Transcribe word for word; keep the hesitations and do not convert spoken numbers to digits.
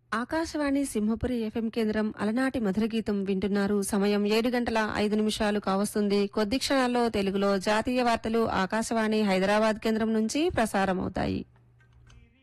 Akashvani Simhapuri FM కేంద్రం అలనాటి మధుర గీతం వింటున్నారు. సమయం ఏడు గంటల ఐదు నిమిషాలు కావస్తుంది. కొద్ది క్షణాల్లో తెలుగులో జాతీయ వార్తలు ఆకాశవాణి హైదరాబాద్ కేంద్రం నుంచి ప్రసారమవుతాయి.